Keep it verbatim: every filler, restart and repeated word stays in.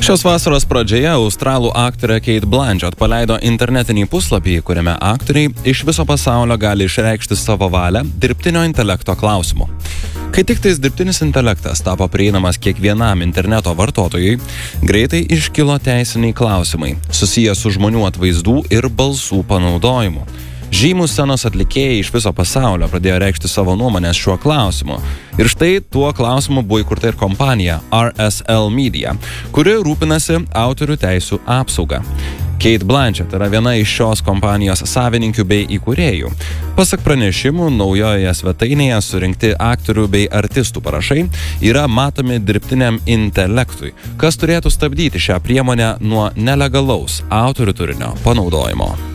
Šios vasaros pradžioje australų aktorė Kate Blanchett paleido internetinį puslapį, kuriame aktoriai iš viso pasaulio gali išreikšti savo valią dirbtinio intelekto klausimu. Kai tik tais dirbtinis intelektas tapo prieinamas kiekvienam interneto vartotojui, greitai iškilo teisiniai klausimai, susiję su žmonių atvaizdų ir balsų panaudojimu. Žymūs scenos atlikėjai iš viso pasaulio pradėjo reikšti savo nuomonės šiuo klausimu. Ir štai tuo klausimu buvo įkurta ir kompanija R S L Media, kuri rūpinasi autorių teisių apsaugą. Kate Blanchett yra viena iš šios kompanijos savininkių bei įkūrėjų. Pasak pranešimų, naujoje svetainėje surinkti aktorių bei artistų parašai yra matomi dirbtiniam intelektui, kas turėtų stabdyti šią priemonę nuo nelegalaus autorių turinio panaudojimo.